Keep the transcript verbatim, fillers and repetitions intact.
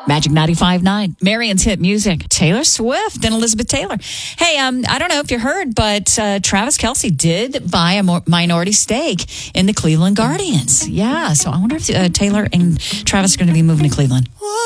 Magic ninety-five point nine, Marion's hit music, Taylor Swift and Elizabeth Taylor. Hey, um, I don't know if you heard, but uh, Travis Kelce did buy a more minority stake in the Cleveland Guardians. Yeah, so I wonder if uh, Taylor and Travis are going to be moving to Cleveland.